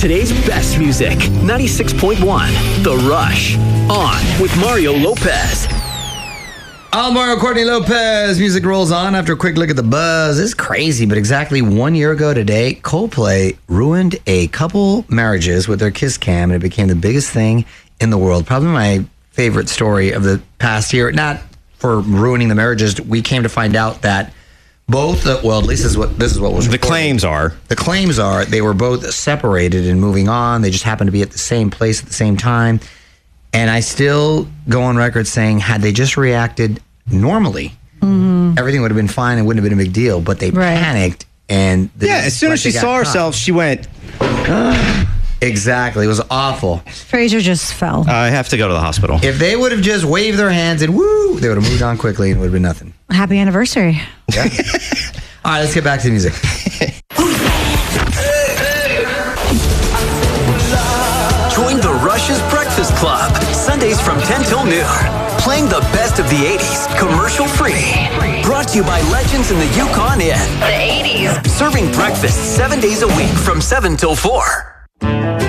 today's best music. 96.1 The Rush. On with Mario Lopez. I'm Mario Courtney Lopez. Music rolls on after a quick look at the buzz. It's crazy, but exactly 1 year ago today, Coldplay ruined a couple marriages with their kiss cam, and it became the biggest thing in the world. Probably my favorite story of the past year. Not for ruining the marriages. We came to find out that both, at least this is what was reported. The claims are they were both separated and moving on. They just happened to be at the same place at the same time. And I still go on record saying, had they just reacted normally, everything would have been fine and wouldn't have been a big deal. But they panicked. And as soon as she saw herself, she went... Exactly. It was awful. Fraser just fell. I have to go to the hospital. If they would have just waved their hands and woo, they would have moved on quickly and it would have been nothing. Happy anniversary. Yeah. All right, let's get back to the music. Join the Rush's Breakfast Club. Sundays from 10 till noon. Playing the best of the 80s, commercial free. Brought to you by Legends in the Yukon Inn. The 80s. Serving breakfast 7 days a week from 7 till 4.